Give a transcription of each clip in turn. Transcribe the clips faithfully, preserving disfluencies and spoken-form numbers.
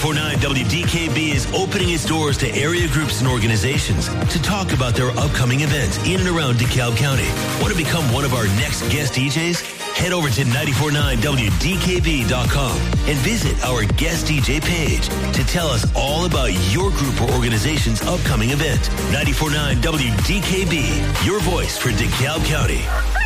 ninety-four point nine W D K B is opening its doors to area groups and organizations to talk about their upcoming events in and around DeKalb County. Want to become one of our next guest D Js? Head over to ninety-four point nine W D K B dot com and visit our guest D J page to tell us all about your group or organization's upcoming event. ninety-four point nine W D K B, your voice for DeKalb County.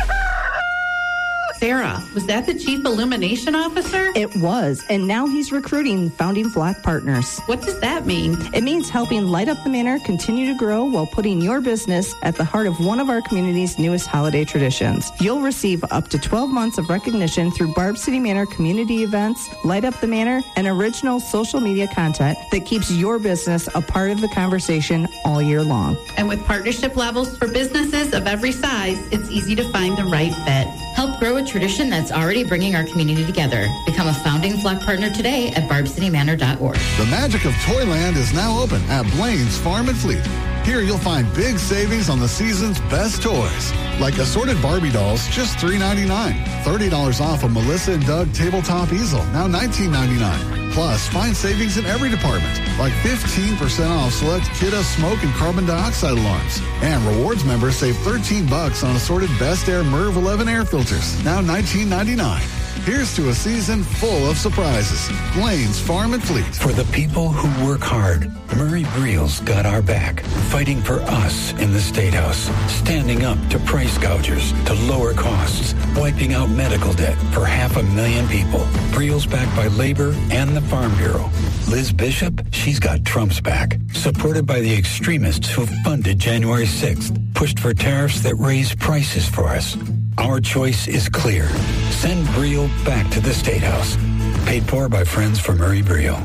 Sarah, was that the Chief Illumination Officer? It was, and now he's recruiting Founding Flock Partners. What does that mean? It means helping Light Up the Manor continue to grow while putting your business at the heart of one of our community's newest holiday traditions. You'll receive up to twelve months of recognition through Barb City Manor community events, Light Up the Manor, and original social media content that keeps your business a part of the conversation all year long. And with partnership levels for businesses of every size, it's easy to find the right fit. Help grow a tradition that's already bringing our community together. Become a Founding Flock partner today at barb city manor dot org. The magic of Toyland is now open at Blaine's Farm and Fleet. Here you'll find big savings on the season's best toys, like assorted Barbie dolls, just three ninety-nine. thirty dollars off a Melissa and Doug tabletop easel, now nineteen ninety-nine. Plus, find savings in every department, like fifteen percent off select Kidda smoke and carbon dioxide alarms. And rewards members save thirteen bucks on assorted Best Air Merv eleven air filters, now nineteen ninety-nine. Here's to a season full of surprises. Blaine's Farm and Fleet. For the people who work hard, Murray Briel's got our back, fighting for us in the State House, standing up to price gougers to lower costs, wiping out medical debt for half a million people. Briel's backed by labor and the Farm Bureau. Liz Bishop, she's got Trump's back, supported by the extremists who funded January sixth, pushed for tariffs that raise prices for us. Our choice is clear. Send Briel back to the State House. Paid for by Friends for Murray Briel.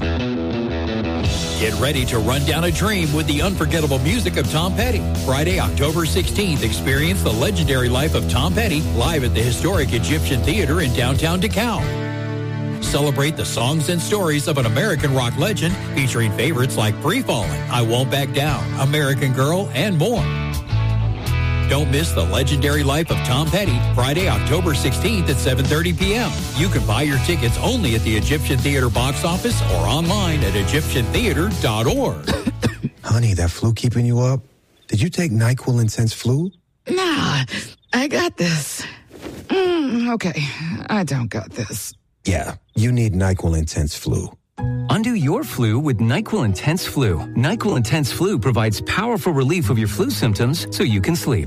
Get ready to run down a dream with the unforgettable music of Tom Petty. Friday, October sixteenth, experience the legendary life of Tom Petty live at the historic Egyptian Theater in downtown DeKalb. Celebrate the songs and stories of an American rock legend featuring favorites like Free Fallin', I Won't Back Down, American Girl, and more. Don't miss the legendary life of Tom Petty, Friday, October sixteenth at seven thirty p.m. You can buy your tickets only at the Egyptian Theater box office or online at egyptian theater dot org. Honey, that flu keeping you up? Did you take NyQuil Intense Flu? Nah, I got this. Mm, okay, I don't got this. Yeah, you need NyQuil Intense Flu. Undo your flu with NyQuil Intense Flu. NyQuil Intense Flu provides powerful relief of your flu symptoms so you can sleep.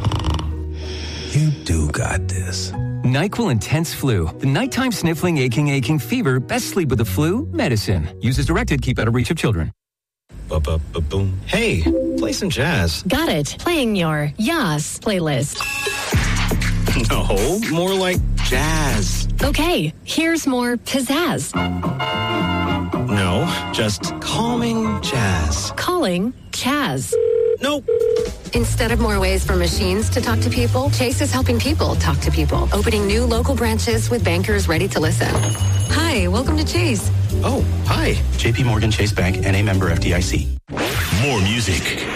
You do got this. NyQuil Intense Flu. The nighttime sniffling, aching, aching fever. Best sleep with the flu. Medicine. Use as directed. Keep out of reach of children. Ba-ba-ba-boom. Hey, play some jazz. Got it. Playing your Yas playlist. No, more like jazz. Okay, here's more pizzazz. No, just calming jazz. Calling Chaz. Nope. Instead of more ways for machines to talk to people, Chase is helping people talk to people, opening new local branches with bankers ready to listen. Hi, welcome to Chase. Oh, hi. J P Morgan Chase Bank, N A member F D I C. More music.